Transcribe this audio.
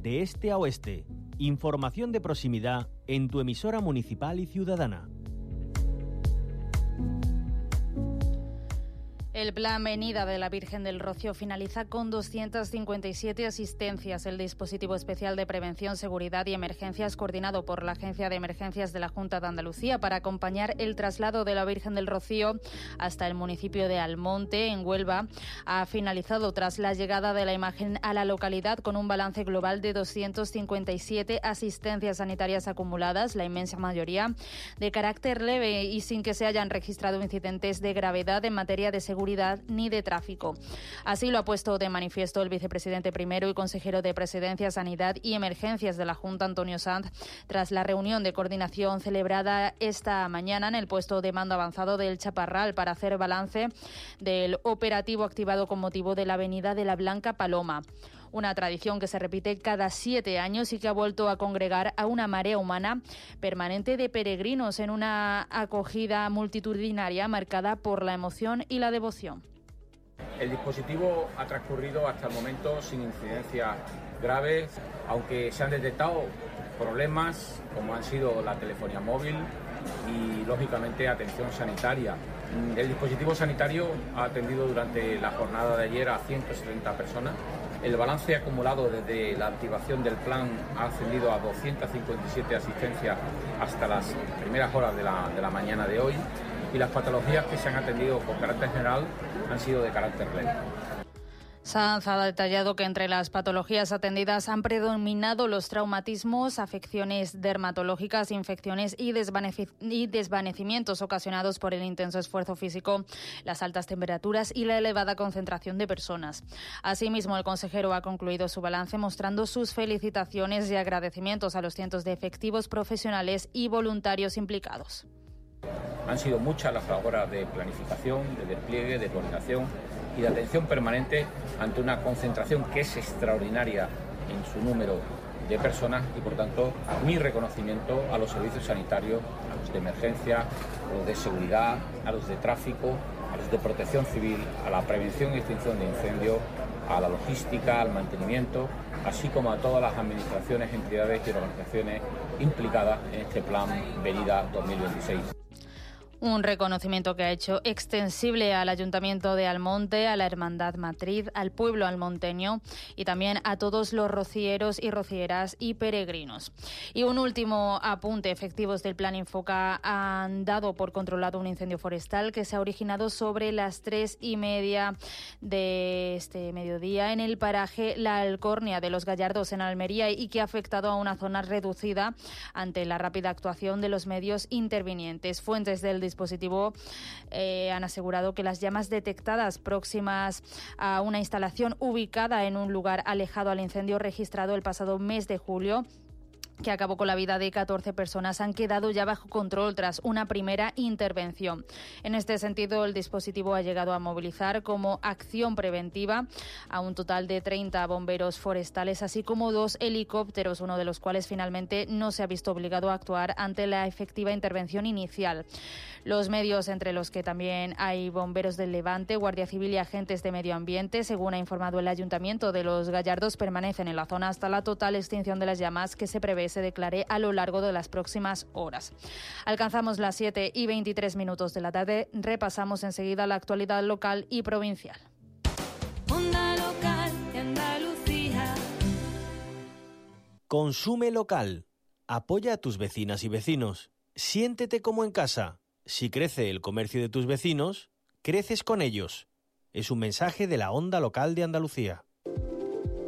de este a oeste. Información de proximidad en tu emisora municipal y ciudadana. El Plan Venida de la Virgen del Rocío finaliza con 257 asistencias. El dispositivo especial de prevención, seguridad y emergencias, coordinado por la Agencia de Emergencias de la Junta de Andalucía para acompañar el traslado de la Virgen del Rocío hasta el municipio de Almonte, en Huelva, ha finalizado tras la llegada de la imagen a la localidad con un balance global de 257 asistencias sanitarias acumuladas, la inmensa mayoría de carácter leve y sin que se hayan registrado incidentes de gravedad en materia de seguridad ni de tráfico. Así lo ha puesto de manifiesto el vicepresidente primero y consejero de Presidencia, Sanidad y Emergencias de la Junta, Antonio Sanz, tras la reunión de coordinación celebrada esta mañana en el puesto de mando avanzado del Chaparral para hacer balance del operativo activado con motivo de la Avenida de la Blanca Paloma. Una tradición que se repite cada 7 años y que ha vuelto a congregar a una marea humana permanente de peregrinos en una acogida multitudinaria marcada por la emoción y la devoción. El dispositivo ha transcurrido hasta el momento sin incidencias graves, aunque se han detectado problemas como han sido la telefonía móvil y, lógicamente, atención sanitaria. El dispositivo sanitario ha atendido durante la jornada de ayer a 170 personas. El balance acumulado desde la activación del plan ha ascendido a 257 asistencias hasta las primeras horas de la mañana de hoy, y las patologías que se han atendido con carácter general han sido de carácter leve. Sanz ha detallado que entre las patologías atendidas han predominado los traumatismos, afecciones dermatológicas, infecciones y desvanecimientos ocasionados por el intenso esfuerzo físico, las altas temperaturas y la elevada concentración de personas. Asimismo, el consejero ha concluido su balance mostrando sus felicitaciones y agradecimientos a los cientos de efectivos profesionales y voluntarios implicados. Han sido muchas las horas de planificación, de despliegue, de coordinación y de atención permanente ante una concentración que es extraordinaria en su número de personas y, por tanto, mi reconocimiento a los servicios sanitarios, a los de emergencia, a los de seguridad, a los de tráfico, a los de protección civil, a la prevención y extinción de incendios, a la logística, al mantenimiento, así como a todas las administraciones, entidades y organizaciones implicadas en este Plan Venida 2026. Un reconocimiento que ha hecho extensible al Ayuntamiento de Almonte, a la Hermandad Matriz, al pueblo almonteño y también a todos los rocieros y rocieras y peregrinos. Y un último apunte: efectivos del Plan Infoca han dado por controlado un incendio forestal que se ha originado sobre las 3:30 de este mediodía en el paraje La Alcornia de los Gallardos, en Almería, y que ha afectado a una zona reducida ante la rápida actuación de los medios intervinientes. Fuentes del dispositivo han asegurado que las llamas detectadas próximas a una instalación ubicada en un lugar alejado al incendio registrado el pasado mes de julio, que acabó con la vida de 14 personas, han quedado ya bajo control tras una primera intervención. En este sentido, el dispositivo ha llegado a movilizar como acción preventiva a un total de 30 bomberos forestales, así como 2 helicópteros, uno de los cuales finalmente no se ha visto obligado a actuar ante la efectiva intervención inicial. Los medios, entre los que también hay bomberos del Levante, Guardia Civil y agentes de medio ambiente, según ha informado el Ayuntamiento de Los Gallardos, permanecen en la zona hasta la total extinción de las llamas, que se prevé se declare a lo largo de las próximas horas. Alcanzamos las 7:23 de la tarde. Repasamos enseguida la actualidad local y provincial. Onda Local de Andalucía. Consume local. Apoya a tus vecinas y vecinos. Siéntete como en casa. Si crece el comercio de tus vecinos, creces con ellos. Es un mensaje de la Onda Local de Andalucía.